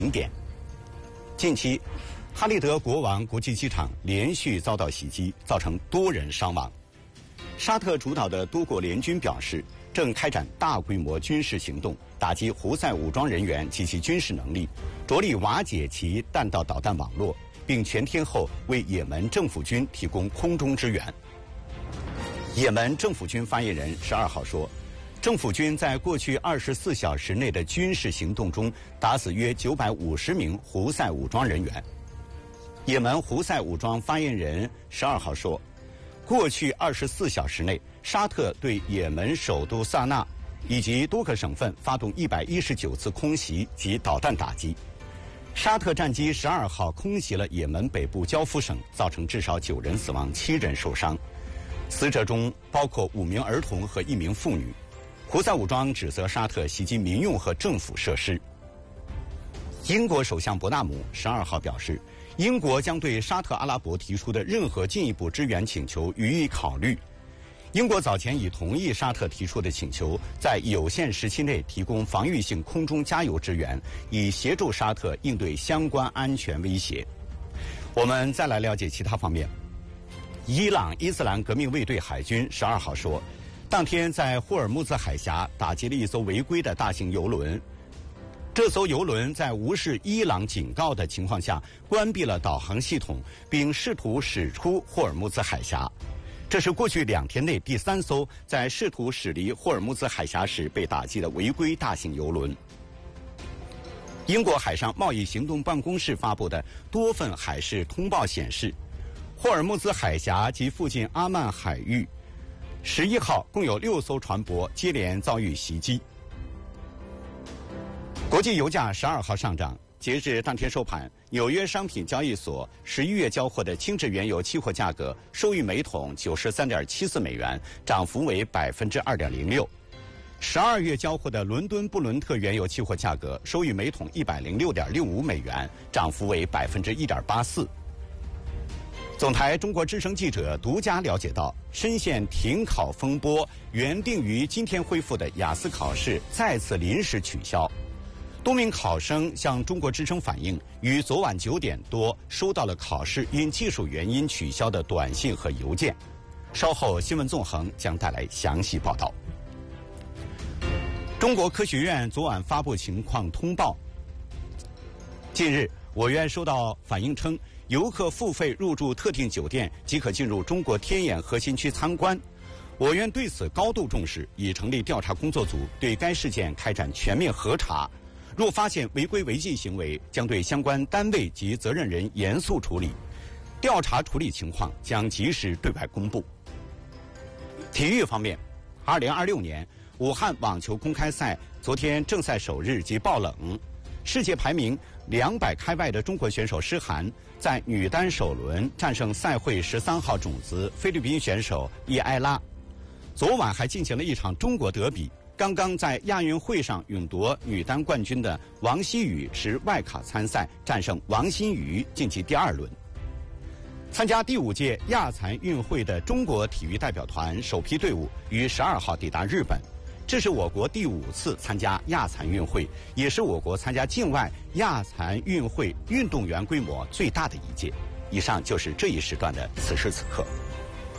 点。近期，哈利德国王国际机场连续遭到袭击，造成多人伤亡。沙特主导的多国联军表示，正开展大规模军事行动，打击胡塞武装人员及其军事能力，着力瓦解其弹道导弹网络，并全天候为也门政府军提供空中支援。也门政府军发言人12号说，政府军在过去24小时内的军事行动中打死约950名胡塞武装人员。也门胡塞武装发言人12号说，过去24小时内，沙特对也门首都萨那以及多个省份发动119次空袭及导弹打击。沙特战机12号空袭了也门北部焦夫省，造成至少9人死亡，7人受伤，死者中包括5名儿童和1名妇女。胡塞武装指责沙特袭击民用和政府设施。英国首相伯纳姆12号表示，英国将对沙特阿拉伯提出的任何进一步支援请求予以考虑。英国早前已同意沙特提出的请求，在有限时期内提供防御性空中加油支援，以协助沙特应对相关安全威胁。我们再来了解其他方面。伊朗伊斯兰革命卫队海军12号说，当天在霍尔木兹海峡打击了一艘违规的大型油轮。这艘油轮在无视伊朗警告的情况下，关闭了导航系统，并试图驶出霍尔木兹海峡。这是过去2天内第3艘在试图驶离霍尔木兹海峡时被打击的违规大型油轮。英国海上贸易行动办公室发布的多份海事通报显示，霍尔木兹海峡及附近阿曼海域11号共有6艘船舶接连遭遇袭击。国际油价12号上涨，截至当天收盘，纽约商品交易所11月交货的轻质原油期货价格收于每桶93.74美元，涨幅为2.06%。12月交货的伦敦布伦特原油期货价格收于每桶106.65美元，涨幅为1.84%。总台中国之声记者独家了解到，深陷停考风波，原定于今天恢复的雅思考试再次临时取消。多名考生向中国之声反映，于昨晚9点多收到了考试因技术原因取消的短信和邮件。稍后新闻纵横将带来详细报道。中国科学院昨晚发布情况通报。近日，我院收到反映称，游客付费入住特定酒店即可进入中国天眼核心区参观。我院对此高度重视，已成立调查工作组，对该事件开展全面核查。若发现违规违纪行为，将对相关单位及责任人严肃处理，调查处理情况将及时对外公布。体育方面，2026年武汉网球公开赛昨天正赛首日即爆冷，世界排名200开外的中国选手诗涵在女单首轮战胜赛会13号种子菲律宾选手伊埃拉。昨晚还进行了一场中国德比。刚刚在亚运会上勇夺女单冠军的王希雨持外卡参赛，战胜王欣瑜晋级第2轮。参加第5届亚残运会的中国体育代表团首批队伍于12号抵达日本，这是我国第5次参加亚残运会，也是我国参加境外亚残运会运动员规模最大的一届。以上就是这一时段的此时此刻。